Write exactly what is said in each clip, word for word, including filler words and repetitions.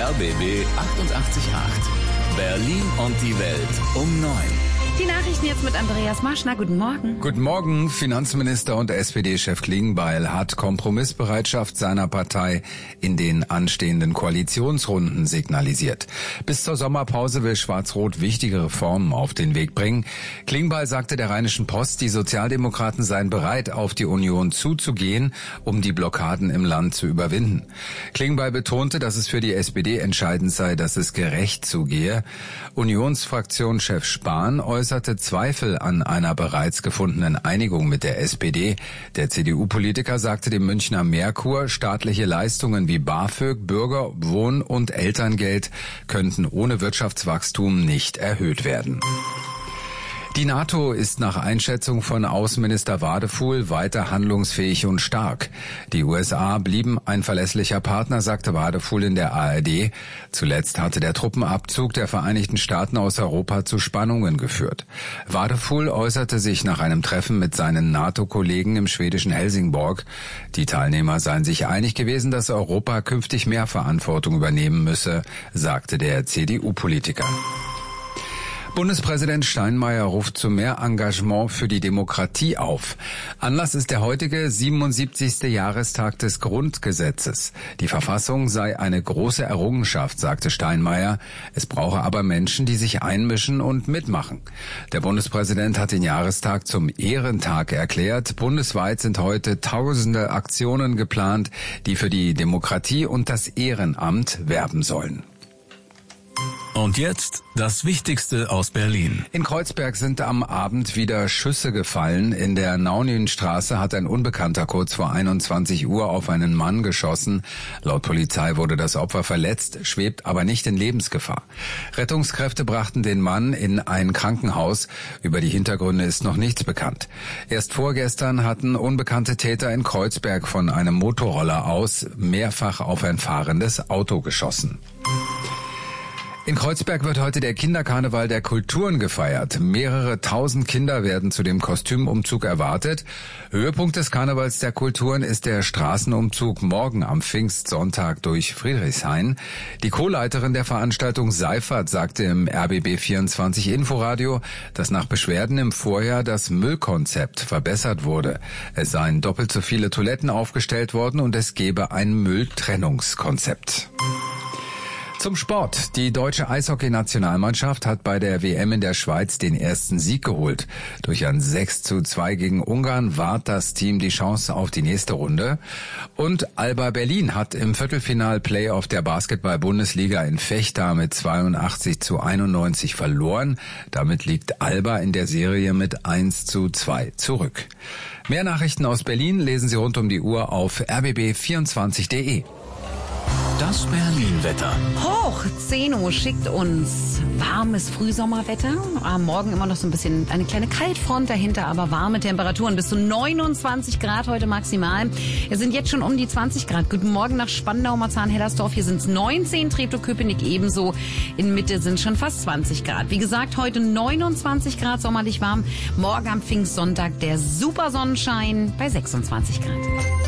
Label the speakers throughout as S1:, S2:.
S1: R B B achtundachtzig Komma acht. Berlin und die Welt um neun.
S2: Die Nachrichten jetzt mit Andreas Marschner. Guten Morgen.
S3: Guten Morgen. Finanzminister und S P D-Chef Klingbeil hat Kompromissbereitschaft seiner Partei in den anstehenden Koalitionsrunden signalisiert. Bis zur Sommerpause will Schwarz-Rot wichtige Reformen auf den Weg bringen. Klingbeil sagte der Rheinischen Post, die Sozialdemokraten seien bereit, auf die Union zuzugehen, um die Blockaden im Land zu überwinden. Klingbeil betonte, dass es für die S P D entscheidend sei, dass es gerecht zugehe. Unionsfraktionschef Spahn äußerte Zweifel an einer bereits gefundenen Einigung mit der S P D. Der C D U-Politiker sagte dem Münchner Merkur, staatliche Leistungen wie BAföG, Bürger-, Wohn- und Elterngeld könnten ohne Wirtschaftswachstum nicht erhöht werden. Die NATO ist nach Einschätzung von Außenminister Wadefuhl weiter handlungsfähig und stark. Die U S A blieben ein verlässlicher Partner, sagte Wadefuhl in der A R D. Zuletzt hatte der Truppenabzug der Vereinigten Staaten aus Europa zu Spannungen geführt. Wadefuhl äußerte sich nach einem Treffen mit seinen NATO-Kollegen im schwedischen Helsingborg. Die Teilnehmer seien sich einig gewesen, dass Europa künftig mehr Verantwortung übernehmen müsse, sagte der C D U-Politiker. Bundespräsident Steinmeier ruft zu mehr Engagement für die Demokratie auf. Anlass ist der heutige siebenundsiebzigste Jahrestag des Grundgesetzes. Die Verfassung sei eine große Errungenschaft, sagte Steinmeier. Es brauche aber Menschen, die sich einmischen und mitmachen. Der Bundespräsident hat den Jahrestag zum Ehrentag erklärt. Bundesweit sind heute tausende Aktionen geplant, die für die Demokratie und das Ehrenamt werben sollen.
S1: Und jetzt das Wichtigste aus Berlin.
S3: In Kreuzberg sind am Abend wieder Schüsse gefallen. In der Naunynstraße hat ein Unbekannter kurz vor einundzwanzig Uhr auf einen Mann geschossen. Laut Polizei wurde das Opfer verletzt, schwebt aber nicht in Lebensgefahr. Rettungskräfte brachten den Mann in ein Krankenhaus. Über die Hintergründe ist noch nichts bekannt. Erst vorgestern hatten unbekannte Täter in Kreuzberg von einem Motorroller aus mehrfach auf ein fahrendes Auto geschossen. In Kreuzberg wird heute der Kinderkarneval der Kulturen gefeiert. Mehrere tausend Kinder werden zu dem Kostümumzug erwartet. Höhepunkt des Karnevals der Kulturen ist der Straßenumzug morgen am Pfingstsonntag durch Friedrichshain. Die Co-Leiterin der Veranstaltung Seifert sagte im R B B vierundzwanzig Inforadio, dass nach Beschwerden im Vorjahr das Müllkonzept verbessert wurde. Es seien doppelt so viele Toiletten aufgestellt worden und es gebe ein Mülltrennungskonzept. Zum Sport. Die deutsche Eishockey-Nationalmannschaft hat bei der W M in der Schweiz den ersten Sieg geholt. Durch ein sechs zu zwei gegen Ungarn wahrt das Team die Chance auf die nächste Runde. Und Alba Berlin hat im Viertelfinal-Playoff der Basketball-Bundesliga in Vechta mit zweiundachtzig zu einundneunzig verloren. Damit liegt Alba in der Serie mit eins zu zwei zurück. Mehr Nachrichten aus Berlin lesen Sie rund um die Uhr auf r b b vierundzwanzig punkt de.
S1: Das Berlin-Wetter.
S2: Hoch, zehn Uhr schickt uns warmes Frühsommerwetter. Am Morgen immer noch so ein bisschen eine kleine Kaltfront dahinter, aber warme Temperaturen. Bis zu neunundzwanzig Grad heute maximal. Es sind jetzt schon um die zwanzig Grad. Guten Morgen nach Spandau, Marzahn-Hellersdorf. Hier sind es neunzehn, Treptow-Köpenick ebenso. In Mitte sind schon fast zwanzig Grad. Wie gesagt, heute neunundzwanzig Grad, sommerlich warm. Morgen am Pfingstsonntag der super Sonnenschein bei sechsundzwanzig Grad.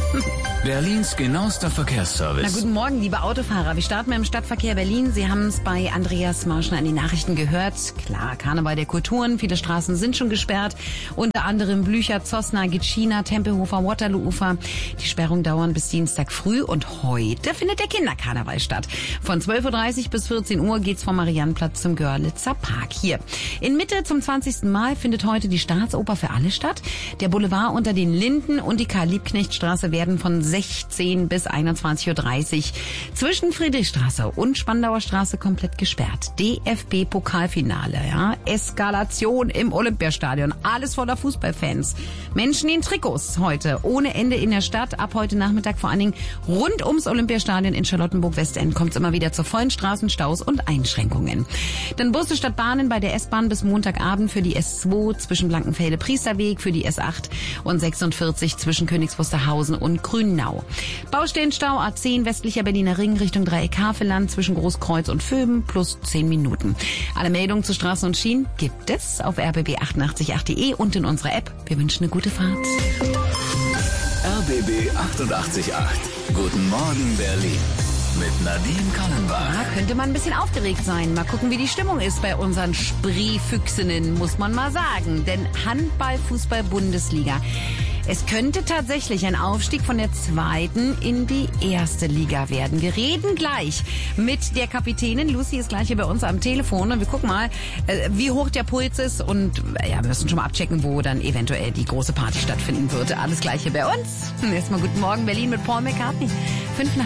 S1: Berlins genauester Verkehrsservice.
S2: Na, guten Morgen, liebe Autofahrer. Wir starten mit dem Stadtverkehr Berlin. Sie haben es bei Andreas Marschner in den Nachrichten gehört. Klar, Karneval der Kulturen. Viele Straßen sind schon gesperrt. Unter anderem Blücher, Zosna, Gitschina, Tempelhofer, Waterloo-Ufer. Die Sperrungen dauern bis Dienstag früh. Und heute findet der Kinderkarneval statt. Von zwölf Uhr dreißig bis vierzehn Uhr geht's vom Mariannplatz zum Görlitzer Park. Hier in Mitte zum zwanzigsten Mal findet heute die Staatsoper für alle statt. Der Boulevard unter den Linden und die Karl-Liebknecht-Straße werden von sechzehn bis einundzwanzig Uhr dreißig zwischen Friedrichstraße und Spandauer Straße komplett gesperrt. D F B-Pokalfinale, ja, Eskalation im Olympiastadion, alles voller Fußballfans. Menschen in Trikots heute, ohne Ende in der Stadt. Ab heute Nachmittag vor allen Dingen rund ums Olympiastadion in Charlottenburg-Westend kommt es immer wieder zu vollen Straßenstaus und Einschränkungen. Dann Busse statt Bahnen bei der S-Bahn bis Montagabend für die S zwei zwischen Blankenfelde-Priesterweg, für die S acht und sechsundvierzig zwischen Königs Wusterhausen und Grünau. Baustellenstau A zehn westlicher Berliner Ring Richtung Dreieck Havelland zwischen Großkreuz und Vöben plus zehn Minuten. Alle Meldungen zu Straßen und Schienen gibt es auf r b b achtundachtzig punkt acht punkt de und in unserer App. Wir wünschen eine gute Fahrt.
S1: R B B achtundachtzig Komma acht. Guten Morgen Berlin. mit Nadine Kallenbach.
S2: Ja, könnte man ein bisschen aufgeregt sein. Mal gucken, wie die Stimmung ist bei unseren Spreefüchsinnen, muss man mal sagen. Denn Handball-Fußball-Bundesliga. Es könnte tatsächlich ein Aufstieg von der zweiten in die erste Liga werden. Wir reden gleich mit der Kapitänin. Lucy ist gleich hier bei uns am Telefon und wir gucken mal, wie hoch der Puls ist und ja, wir müssen schon mal abchecken, wo dann eventuell die große Party stattfinden wird. Alles gleich hier bei uns. Erstmal guten Morgen Berlin mit Paul McCartney. Fünf nach